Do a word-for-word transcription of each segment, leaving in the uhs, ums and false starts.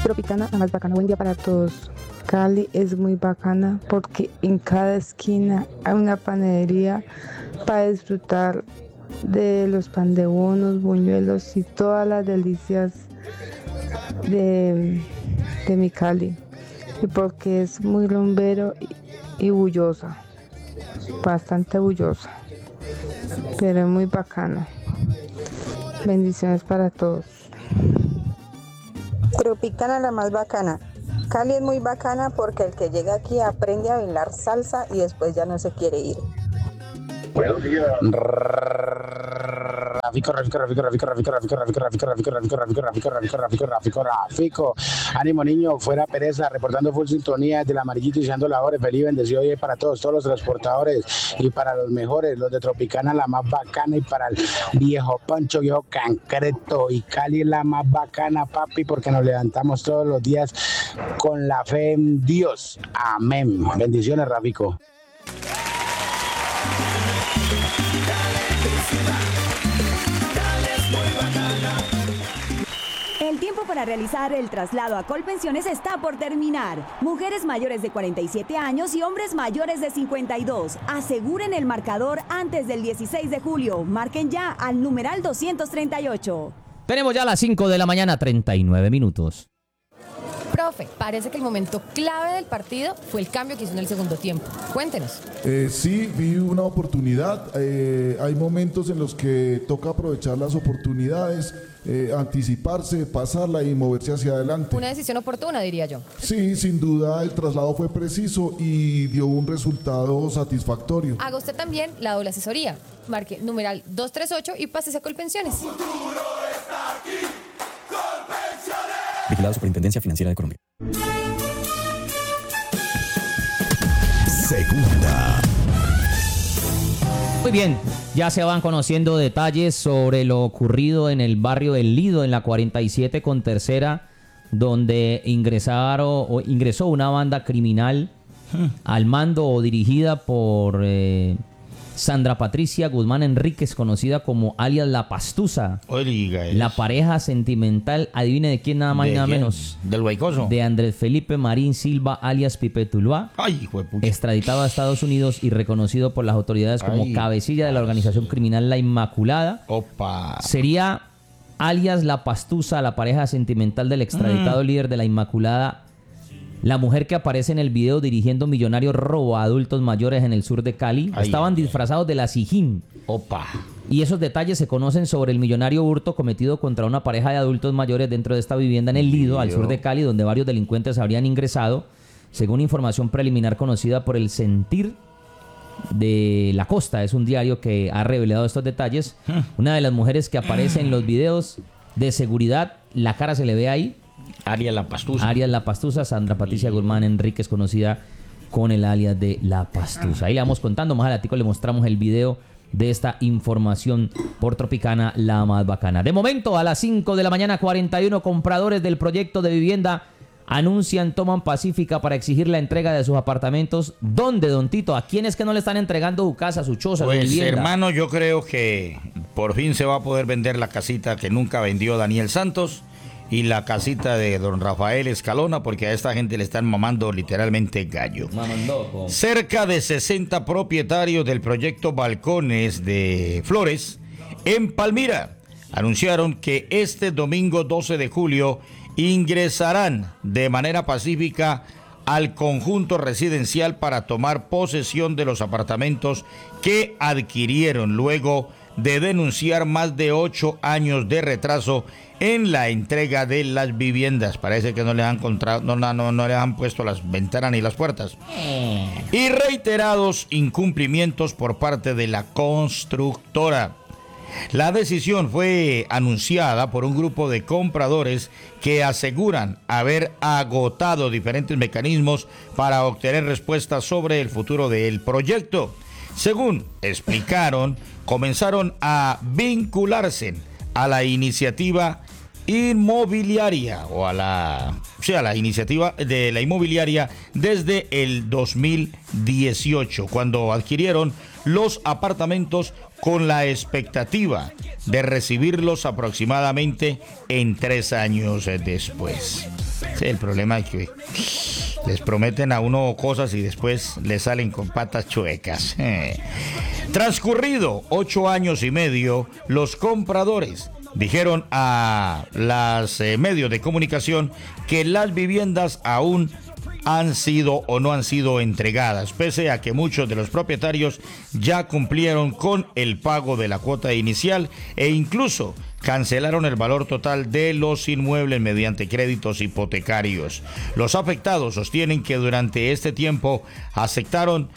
Tropicana, la más bacana. Buen día para todos. Cali es muy bacana porque en cada esquina hay una panadería para disfrutar de los pan de bonos, buñuelos y todas las delicias de, de mi Cali. Y porque es muy rumbero y, y bullosa, bastante bullosa, pero es muy bacana. Bendiciones para todos. Tropicana, la más bacana. Cali es muy bacana porque el que llega aquí aprende a bailar salsa y después ya no se quiere ir. Buenos días. Rafico, Rafico, Rafico, Rafico, Rafico, Rafico, Rafico, Rafico, Rafico, Rafico, Rafico, Rafico, Rafico, Rafico, Rafico, Rafico. Ánimo niño, fuera pereza, reportando full sintonía desde la amarillita y deseando la hora. Feliz bendecido hoy para todos, todos los transportadores y para los mejores, los de Tropicana, la más bacana, y para el viejo Pancho, viejo Cancreto, y Cali la más bacana, papi, porque nos levantamos todos los días con la fe en Dios. Amén. Bendiciones, Rafico. El tiempo para realizar el traslado a Colpensiones está por terminar. Mujeres mayores de cuarenta y siete años y hombres mayores de cincuenta y dos. Aseguren el marcador antes del dieciséis de julio. Marquen ya al numeral doscientos treinta y ocho. Tenemos ya las cinco de la mañana, treinta y nueve minutos. Profe, parece que el momento clave del partido fue el cambio que hizo en el segundo tiempo. Cuéntenos. Eh, sí, vi una oportunidad. Eh, hay momentos en los que toca aprovechar las oportunidades, eh, anticiparse, pasarla y moverse hacia adelante. Una decisión oportuna, diría yo. Sí, sin duda el traslado fue preciso y dio un resultado satisfactorio. Haga usted también la doble asesoría. Marque numeral doscientos treinta y ocho y pásese a Colpensiones. Vigilado Superintendencia Financiera de Colombia. Segunda. Muy bien, ya se van conociendo detalles sobre lo ocurrido en el barrio del Lido, en la cuarenta y siete con tercera, donde ingresaron o ingresó una banda criminal hmm. al mando o dirigida por eh, Sandra Patricia Guzmán Enríquez, conocida como alias La Pastusa. Oiga, la pareja sentimental, adivine de quién, nada más y nada quién? menos. Del Guaycoso. De Andrés Felipe Marín Silva, alias Pipe Tuluá. Ay, hijo de pucha. Extraditado a Estados Unidos y reconocido por las autoridades como Ay, cabecilla de la organización criminal La Inmaculada. Opa. Sería alias La Pastusa, la pareja sentimental del extraditado mm. líder de La Inmaculada. La mujer que aparece en el video dirigiendo millonario robo a adultos mayores en el sur de Cali. Ay, estaban disfrazados de la Sijín. Opa. Y esos detalles se conocen sobre el millonario hurto cometido contra una pareja de adultos mayores dentro de esta vivienda en el Lido, al sur de Cali, donde varios delincuentes habrían ingresado, según información preliminar conocida por El Sentir de la Costa. Es un diario que ha revelado estos detalles. Una de las mujeres que aparece en los videos de seguridad, la cara se le ve ahí. Arias La Pastusa. Arias La Pastusa, Sandra Patricia Guzmán Enríquez, conocida con el alias de La Pastusa. Ahí le vamos contando, más adelante le mostramos el video de esta información por Tropicana, la más bacana. De momento, a las cinco de la mañana, cuarenta y uno compradores del proyecto de vivienda anuncian toman pacífica para exigir la entrega de sus apartamentos. ¿Dónde, don Tito? ¿A quién es que no le están entregando su casa, su choza, pues, su vivienda? Hermano, yo creo que por fin se va a poder vender la casita que nunca vendió Daniel Santos y la casita de don Rafael Escalona, porque a esta gente le están mamando literalmente gallo. Mamandoco. Cerca de sesenta propietarios del proyecto Balcones de Flores en Palmira anunciaron que este domingo doce de julio ingresarán de manera pacífica al conjunto residencial para tomar posesión de los apartamentos que adquirieron luego de denunciar más de ocho años de retraso en la entrega de las viviendas. Parece que no les han contra... no, no, no, no les han puesto las ventanas ni las puertas. Y reiterados incumplimientos por parte de la constructora. La decisión fue anunciada por un grupo de compradores que aseguran haber agotado diferentes mecanismos para obtener respuestas sobre el futuro del proyecto. Según explicaron, comenzaron a vincularse a la iniciativa inmobiliaria o a la, o sea, la iniciativa de la inmobiliaria desde el dos mil dieciocho, cuando adquirieron los apartamentos con la expectativa de recibirlos aproximadamente en tres años después. Sí, el problema es que les prometen a uno cosas y después les salen con patas chuecas. Eh. Transcurrido ocho años y medio, los compradores dijeron a los eh, medios de comunicación que las viviendas aún han sido o no han sido entregadas, pese a que muchos de los propietarios ya cumplieron con el pago de la cuota inicial e incluso cancelaron el valor total de los inmuebles mediante créditos hipotecarios. Los afectados sostienen que durante este tiempo aceptaron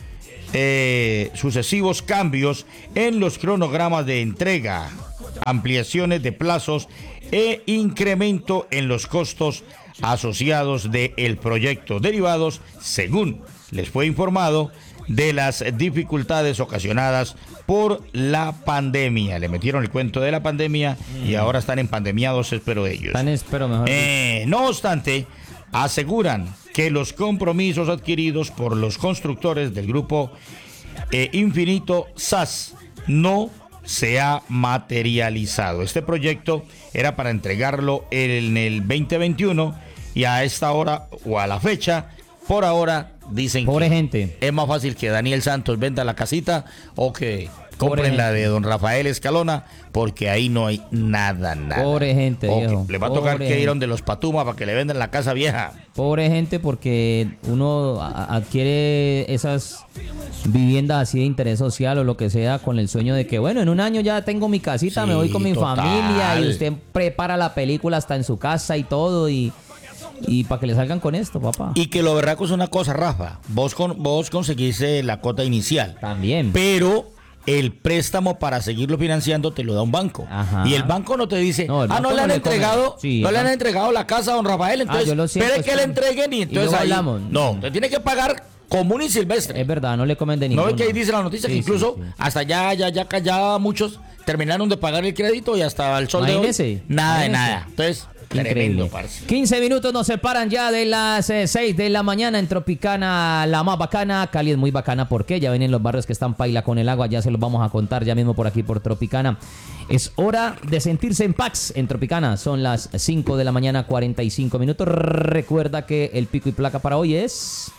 eh, sucesivos cambios en los cronogramas de entrega, ampliaciones de plazos e incremento en los costos asociados del proyecto, derivados, según les fue informado, de las dificultades ocasionadas por la pandemia. Le metieron el cuento de la pandemia mm. y ahora están empandemiados, espero ellos. Están espero mejor. Eh, no obstante, aseguran que los compromisos adquiridos por los constructores del grupo eh, Infinito S A S no se ha materializado. Este proyecto era para entregarlo en el veinte veintiuno y a esta hora o a la fecha, por ahora, dicen Pobre que gente. es más fácil que Daniel Santos venda la casita o que compren la de don Rafael Escalona, porque ahí no hay nada, nada. Pobre gente, o viejo. le va a Pobre tocar que gente. ir donde los Patuma para que le vendan la casa vieja. Pobre gente, porque uno a- adquiere esas viviendas así de interés social o lo que sea con el sueño de que, bueno, en un año ya tengo mi casita, Sí, me voy con mi total. familia y usted prepara la película hasta en su casa y todo y, y para que le salgan con esto, papá. Y que lo berraco es una cosa, Rafa. Vos, con, vos conseguiste la cuota inicial. También. Pero el préstamo para seguirlo financiando te lo da un banco. Ajá. Y el banco no te dice, No, el ah, no banco le no han le come. entregado, Sí, no el le han banco- entregado la casa a don Rafael, entonces yo lo siento, espere que sí. le entreguen y entonces luego ahí, hablamos. no, te tiene que pagar común y silvestre. Es verdad, no le comen de ¿No ninguno. ve que ahí dice la noticia Sí, que incluso sí, sí. hasta ya, ya, ya, ya muchos terminaron de pagar el crédito y hasta el sol de hoy, Imagínese, nada de imagínese. nada. Entonces, Increíble. tremendo, parce. quince minutos nos separan ya de las eh, seis de la mañana en Tropicana, la más bacana. Cali es muy bacana porque ya vienen los barrios que están paila con el agua. Ya se los vamos a contar ya mismo por aquí por Tropicana. Es hora de sentirse en Pax en Tropicana. Son las cinco de la mañana, cuarenta y cinco minutos. Recuerda que el pico y placa para hoy es...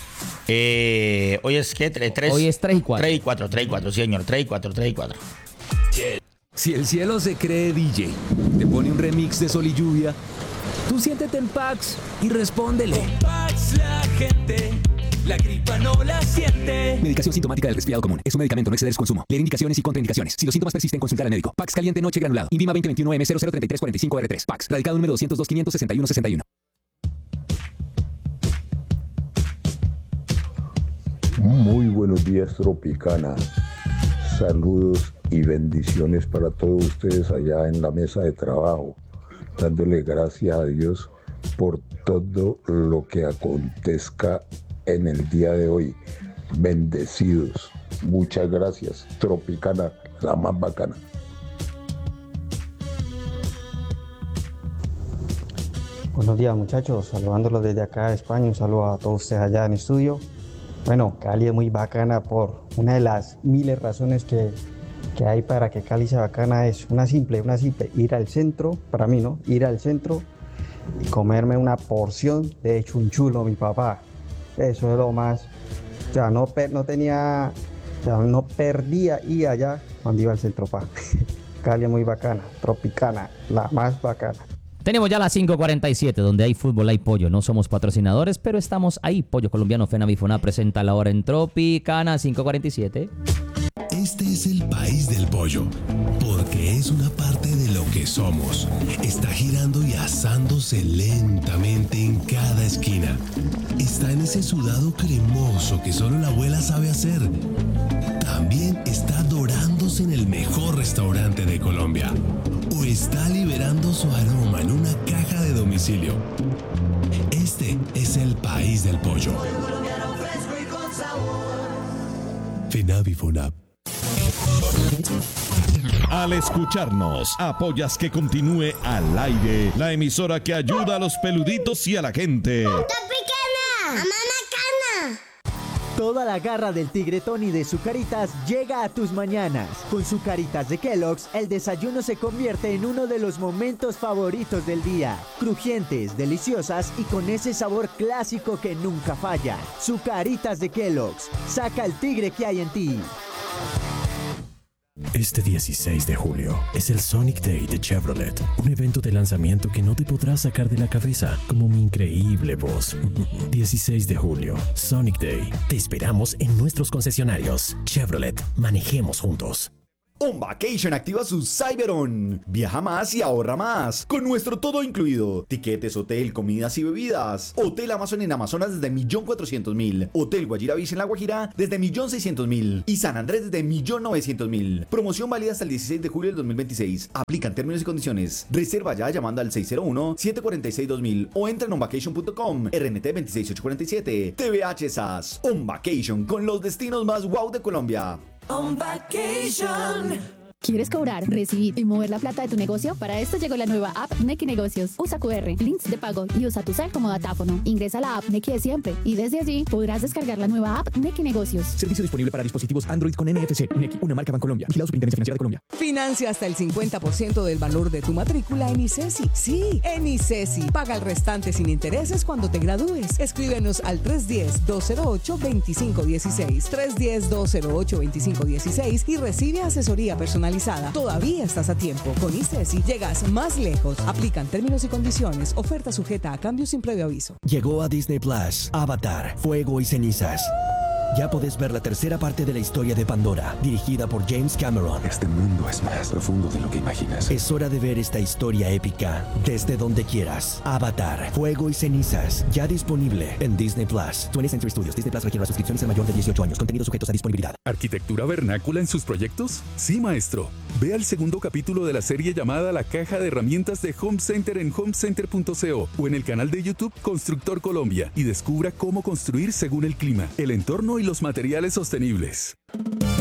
Eh, hoy es que tres. Hoy es tres y cuatro. tres y cuatro, tres y cuatro, sí, señor. tres y cuatro, tres y cuatro. Si el cielo se cree D J, te pone un remix de Sol y Lluvia, tú siéntete en Pax y respóndele. Pax la gente, la gripa no la siente. Medicación sintomática del resfriado común. Es un medicamento, no exceder su consumo. Leer indicaciones y contraindicaciones. Si los síntomas persisten, consultar al médico. Pax caliente noche granulado. INVIMA veinte veintiuno M cero cero treinta y tres cuarenta y cinco R tres. Pax. Radicado número doscientos dos, quinientos sesenta y uno sesenta y uno. Muy buenos días, Tropicana. Saludos y bendiciones para todos ustedes allá en la mesa de trabajo, dándole gracias a Dios por todo lo que acontezca en el día de hoy. Bendecidos. Muchas gracias, Tropicana, la más bacana. Buenos días, muchachos, saludándolos desde acá de España, un saludo a todos ustedes allá en estudio. Bueno, Cali es muy bacana por una de las miles razones que, que hay para que Cali sea bacana. Es una simple, una simple, ir al centro, para mí, ¿no? Ir al centro y comerme una porción de chunchulo, mi papá. Eso es lo más, o sea, no, per- no tenía, o sea, no perdía ir allá cuando iba al centro, pa. Cali es muy bacana, Tropicana, la más bacana. Tenemos ya las cinco cuarenta y siete, donde hay fútbol, hay pollo. No somos patrocinadores, pero estamos ahí. Pollo Colombiano Fenavifona presenta la hora en Tropicana, cinco cuarenta y siete. Este es el país del pollo, porque es una parte de lo que somos. Está girando y asándose lentamente en cada esquina. Está en ese sudado cremoso que solo la abuela sabe hacer. También está dorándose en el mejor restaurante de Colombia. O está liberando su aroma en una caja de domicilio. Este es el país del pollo. Fenavifonap. Al escucharnos, apoyas que continúe al aire la emisora que ayuda a los peluditos y a la gente. ¡Tropicana! ¡Mamá Macana! Toda la garra del tigre Tony de Zucaritas llega a tus mañanas. Con Zucaritas de Kellogg's, el desayuno se convierte en uno de los momentos favoritos del día. Crujientes, deliciosas y con ese sabor clásico que nunca falla. Zucaritas de Kellogg's. Saca el tigre que hay en ti. Este dieciséis de julio es el Sonic Day de Chevrolet, un evento de lanzamiento que no te podrás sacar de la cabeza, como mi increíble voz. dieciséis de julio, Sonic Day. Te esperamos en nuestros concesionarios. Chevrolet, manejemos juntos. On Vacation activa su Cyberon. Viaja más y ahorra más. Con nuestro todo incluido. Tiquetes, hotel, comidas y bebidas. Hotel Amazon en Amazonas desde un millón cuatrocientos mil. Hotel Guajira Beach en La Guajira desde un millón seiscientos mil. Y San Andrés desde un millón novecientos mil. Promoción válida hasta el dieciséis de julio del dos mil veintiséis. Aplican términos y condiciones. Reserva ya llamando al seis cero uno, siete cuatro seis, dos mil o entra en on vacation punto com. R N T dos seis ocho cuatro siete. T V H S A S. On Vacation con los destinos más wow de Colombia. On Vacation. ¿Quieres cobrar, recibir y mover la plata de tu negocio? Para esto llegó la nueva app Nequi Negocios. Usa cu erre, links de pago y usa tu cel como datáfono. Ingresa a la app Nequi de siempre y desde allí podrás descargar la nueva app Nequi Negocios. Servicio disponible para dispositivos Android con N F C. Nequi, una marca Bancolombia. Vigilado Superintendencia Financiera de Colombia. Financia hasta el cincuenta por ciento del valor de tu matrícula en ICESI. Sí, en ICESI. Paga el restante sin intereses cuando te gradúes. Escríbenos al tres uno cero, dos cero ocho, dos cinco uno seis. tres uno cero, dos cero ocho, dos cinco uno seis y recibe asesoría personalizada. Todavía estás a tiempo. Con ICESI llegas más lejos. Aplican términos y condiciones. Oferta sujeta a cambio sin previo aviso. Llegó a Disney Plus, Avatar, Fuego y Cenizas. Ya podés ver la tercera parte de la historia de Pandora, dirigida por James Cameron. Este mundo es más profundo de lo que imaginas. Es hora de ver esta historia épica desde donde quieras. Avatar, Fuego y Cenizas, ya disponible en Disney Plus. twentieth Century Studios. Disney Plus requiere las suscripciones al mayor de dieciocho años. Contenidos sujetos a disponibilidad. ¿Arquitectura vernácula en sus proyectos? Sí, maestro. Ve al segundo capítulo de la serie llamada La Caja de Herramientas de Home Center en home center punto co o en el canal de YouTube Constructor Colombia y descubra cómo construir según el clima, el entorno y los materiales sostenibles.